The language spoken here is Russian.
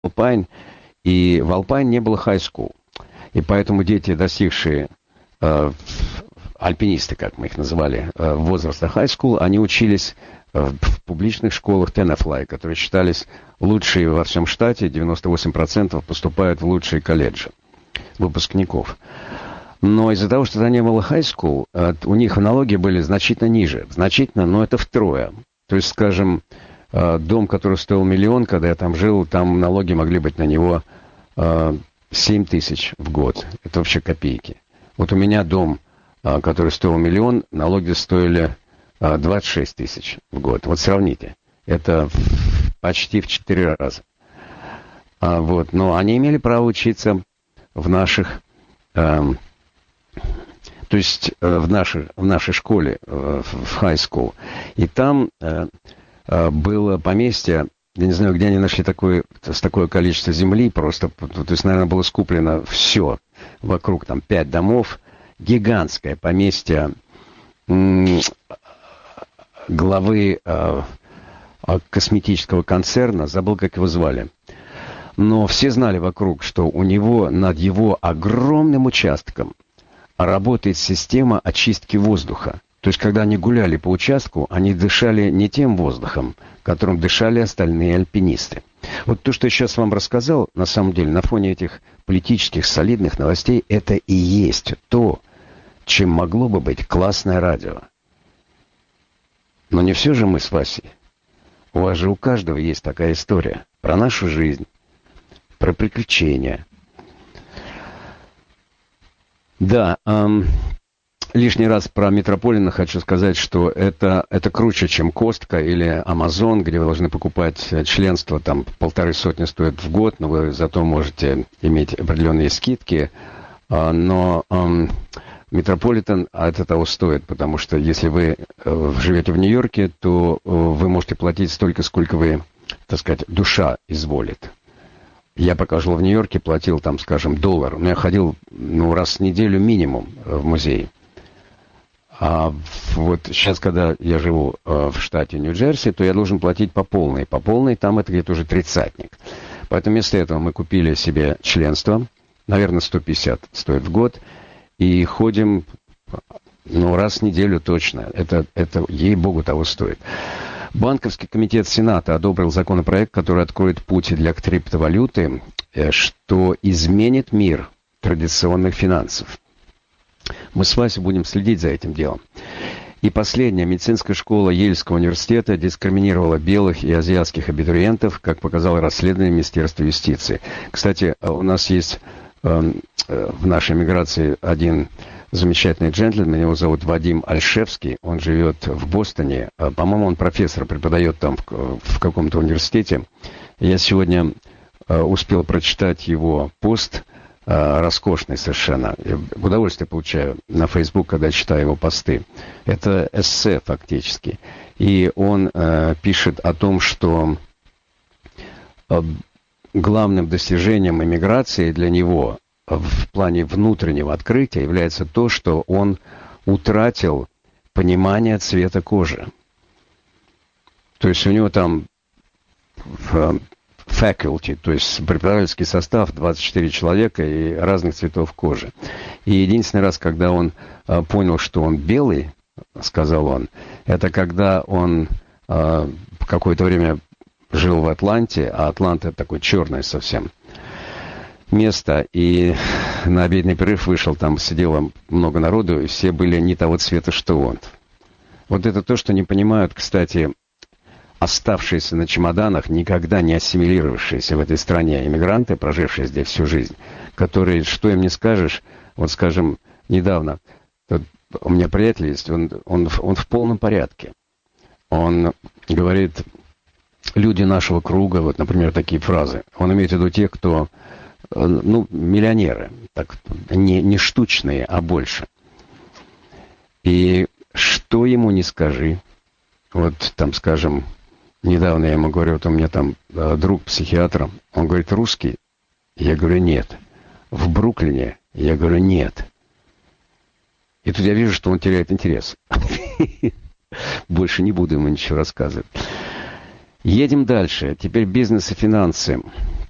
Алпайн, и в Алпайн не было high-school. И поэтому дети, достигшие альпинисты, как мы их называли, возраста high-school, они учились в публичных школах Tenafly, которые считались лучшие во всем штате, 98% поступают в лучшие колледжи выпускников. Но из-за того, что это не было high school, у них налоги были значительно ниже. Значительно, но это втрое. То есть, скажем, дом, который стоил 1 миллион, когда я там жил, там налоги могли быть на него 7 тысяч в год. Это вообще копейки. Вот у меня дом, который стоил 1 миллион, налоги стоили 26 тысяч в год. Вот сравните. Это почти в 4 раза. Вот. Но они имели право учиться в наших... то есть в нашей школе, в high school. И там было поместье, я не знаю, где они нашли такое количество земли, просто, то есть, наверное, было скуплено все вокруг, там 5 домов, гигантское поместье главы косметического концерна, забыл, как его звали. Но все знали вокруг, что у него над его огромным участком работает система очистки воздуха. То есть, когда они гуляли по участку, они дышали не тем воздухом, которым дышали остальные альпинисты. Вот то, что я сейчас вам рассказал, на самом деле, на фоне этих политических солидных новостей, это и есть то, чем могло бы быть классное радио. Но не все же мы с Васей. У вас же у каждого есть такая история про нашу жизнь, про приключения. Да, лишний раз про Метрополитен хочу сказать, что это круче, чем Костка или Амазон, где вы должны покупать членство, там 150 стоит в год, но вы зато можете иметь определенные скидки. Но Метрополитен это того стоит, потому что если вы живете в Нью-Йорке, то вы можете платить столько, сколько вы, так сказать, душа изволит. Я пока жил в Нью-Йорке, платил там, скажем, $1. Но я ходил, раз в неделю минимум в музей. А вот сейчас, когда я живу в штате Нью-Джерси, то я должен платить по полной. По полной там это где-то уже 30-ник. Поэтому вместо этого мы купили себе членство. Наверное, 150 стоит в год. И ходим, раз в неделю точно. Это ей-богу, того стоит. Банковский комитет Сената одобрил законопроект, который откроет путь для криптовалюты, что изменит мир традиционных финансов. Мы с Васей будем следить за этим делом. И последняя. Медицинская школа Ельского университета дискриминировала белых и азиатских абитуриентов, как показало расследование Министерства юстиции. Кстати, у нас есть в нашей миграции один замечательный джентльмен, его зовут Вадим Альшевский, он живет в Бостоне, по-моему, он профессор, преподает там в каком-то университете. Я сегодня успел прочитать его пост, роскошный совершенно. Я удовольствие получаю на Facebook, когда читаю его посты. Это эссе фактически. И он пишет о том, что главным достижением иммиграции для него в плане внутреннего открытия является то, что он утратил понимание цвета кожи. То есть у него там faculty, то есть преподавательский состав 24 человека и разных цветов кожи. И единственный раз, когда он понял, что он белый, сказал он, это когда он какое-то время жил в Атланте, а Атланта такое черное совсем место, и на обеденный перерыв вышел, там сидело много народу, и все были не того цвета, что он. Вот это то, что не понимают, кстати, оставшиеся на чемоданах, никогда не ассимилировавшиеся в этой стране иммигранты, прожившие здесь всю жизнь, которые, что им не скажешь, вот, скажем, недавно, у меня приятель есть, он в полном порядке. Он говорит, люди нашего круга, вот, например, такие фразы, он имеет в виду тех, кто миллионеры, так, не штучные, а больше. И что ему не скажи, вот там, скажем, недавно я ему говорю, вот у меня там друг психиатр, он говорит, русский? Я говорю, нет. В Бруклине? Я говорю, нет. И тут я вижу, что он теряет интерес. Больше не буду ему ничего рассказывать. Едем дальше. Теперь бизнес и финансы.